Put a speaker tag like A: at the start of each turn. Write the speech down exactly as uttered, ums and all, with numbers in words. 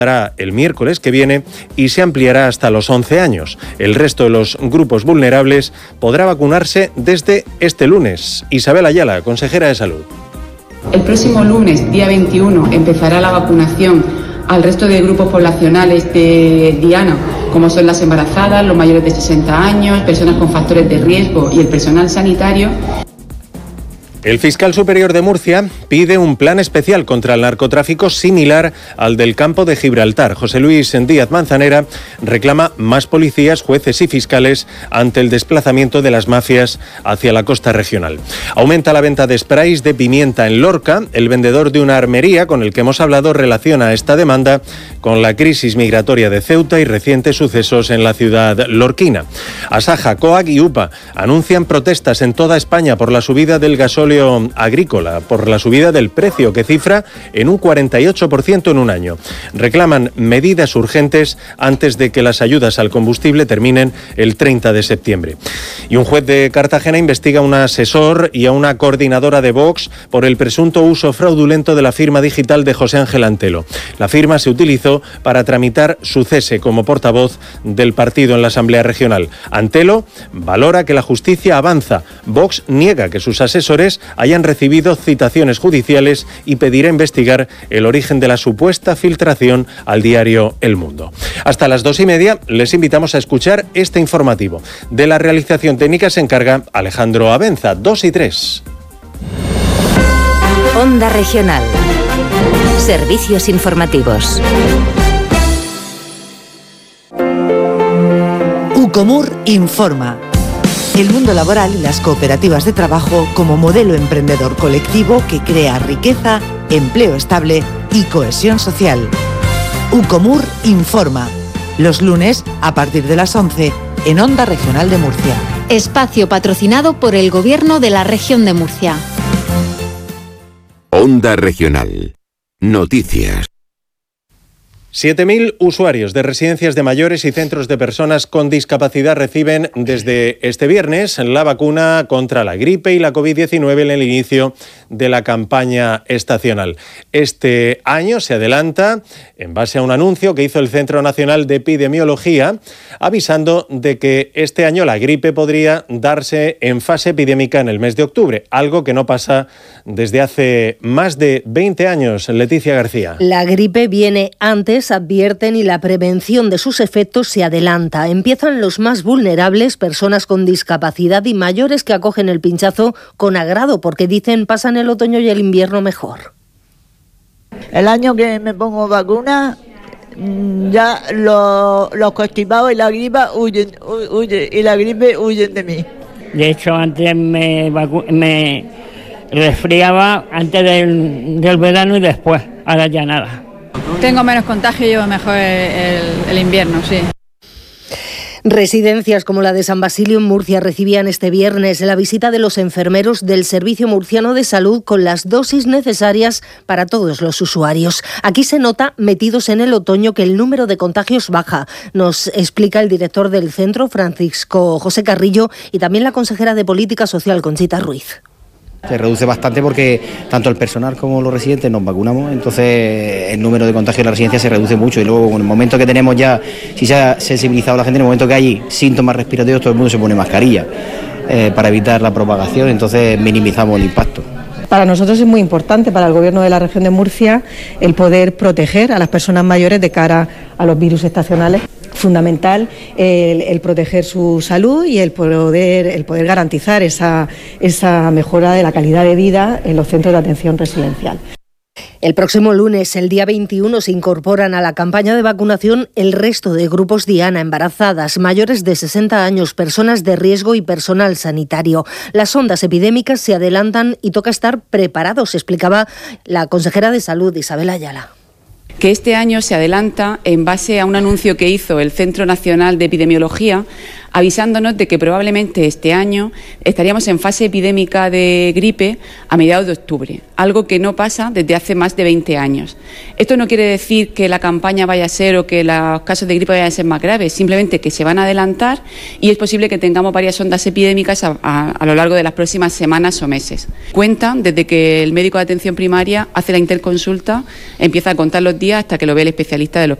A: el miércoles que viene y se ampliará hasta los once años. El resto de los grupos vulnerables podrá vacunarse desde este lunes. Isabel Ayala, consejera de Salud.
B: El próximo lunes, día veintiuno, empezará la vacunación al resto de grupos poblacionales de Diana, como son las embarazadas, los mayores de sesenta años, personas con factores de riesgo y el personal sanitario.
A: El fiscal superior de Murcia pide un plan especial contra el narcotráfico similar al del campo de Gibraltar. José Luis Díaz Manzanera reclama más policías, jueces y fiscales ante el desplazamiento de las mafias hacia la costa regional. Aumenta la venta de sprays de pimienta en Lorca. El vendedor de una armería con el que hemos hablado relaciona esta demanda con la crisis migratoria de Ceuta y recientes sucesos en la ciudad lorquina. Asaja, COAG y UPA anuncian protestas en toda España por la subida del gasóleo agrícola, por la subida del precio que cifra en un cuarenta y ocho por ciento en un año. Reclaman medidas urgentes antes de que las ayudas al combustible terminen el treinta de septiembre. Y un juez de Cartagena investiga a un asesor y a una coordinadora de Vox por el presunto uso fraudulento de la firma digital de José Ángel Antelo. La firma se utilizó para tramitar su cese como portavoz del partido en la Asamblea Regional. Antelo valora que la justicia avanza. Vox niega que sus asesores hayan recibido citaciones judiciales y pedirá investigar el origen de la supuesta filtración al diario El Mundo. Hasta las dos y media les invitamos a escuchar este informativo. De la realización técnica se encarga Alejandro Abenza. Dos y tres.
C: Onda Regional. Servicios informativos.
D: Ucomur informa. El mundo laboral y las cooperativas de trabajo como modelo emprendedor colectivo que crea riqueza, empleo estable y cohesión social. Ucomur informa. Los lunes a partir de las once en Onda Regional de Murcia.
E: Espacio patrocinado por el Gobierno de la Región de Murcia.
F: Onda Regional. Noticias.
A: siete mil usuarios de residencias de mayores y centros de personas con discapacidad reciben desde este viernes la vacuna contra la gripe y la covid diecinueve en el inicio de la campaña estacional. Este año se adelanta en base a un anuncio que hizo el Centro Nacional de Epidemiología, avisando de que este año la gripe podría darse en fase epidémica en el mes de octubre, algo que no pasa desde hace más de veinte años. Leticia García.
G: La gripe viene antes, advierten, y la prevención de sus efectos se adelanta. Empiezan los más vulnerables, personas con discapacidad y mayores que acogen el pinchazo con agrado porque dicen pasan el otoño y el invierno mejor.
H: El año que me pongo vacuna, ya los, los constipados y la gripe huyen, huyen, y la gripe huyen de mí.
I: De hecho, antes me, vacu- me resfriaba antes del, del verano y después, ahora ya nada.
J: Tengo menos contagio y llevo mejor el, el invierno, sí.
G: Residencias como la de San Basilio en Murcia recibían este viernes la visita de los enfermeros del Servicio Murciano de Salud con las dosis necesarias para todos los usuarios. Aquí se nota, metidos en el otoño, que el número de contagios baja. Nos explica el director del centro, Francisco José Carrillo, y también la consejera de Política Social, Conchita Ruiz.
K: Se reduce bastante porque tanto el personal como los residentes nos vacunamos, entonces el número de contagios en la residencia se reduce mucho y luego en el momento que tenemos ya, si se ha sensibilizado la gente, en el momento que hay síntomas respiratorios todo el mundo se pone mascarilla eh, para evitar la propagación, entonces minimizamos el impacto.
L: Para nosotros es muy importante, para el Gobierno de la Región de Murcia, el poder proteger a las personas mayores de cara a los virus estacionales. Fundamental el, el proteger su salud y el poder, el poder garantizar esa, esa mejora de la calidad de vida en los centros de atención residencial.
G: El próximo lunes, el día veintiuno, se incorporan a la campaña de vacunación el resto de grupos Diana, embarazadas, mayores de sesenta años, personas de riesgo y personal sanitario. Las ondas epidémicas se adelantan y toca estar preparados, explicaba la consejera de Salud, Isabel Ayala.
B: Que este año se adelanta en base a un anuncio que hizo el Centro Nacional de Epidemiología, avisándonos de que probablemente este año estaríamos en fase epidémica de gripe a mediados de octubre, algo que no pasa desde hace más de veinte años. Esto no quiere decir que la campaña vaya a ser o que los casos de gripe vayan a ser más graves, simplemente que se van a adelantar y es posible que tengamos varias ondas epidémicas a, a, a lo largo de las próximas semanas o meses. Cuentan desde que el médico de atención primaria hace la interconsulta, empieza a contar los días hasta que lo ve el especialista de los